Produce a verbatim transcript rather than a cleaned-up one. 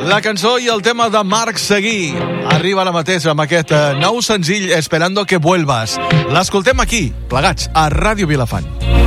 La cançó i el tema de Marc Seguí arriba ara mateix amb aquest nou senzill Esperando que vuelvas. L'escoltem aquí, plegats, a Ràdio Vilafant.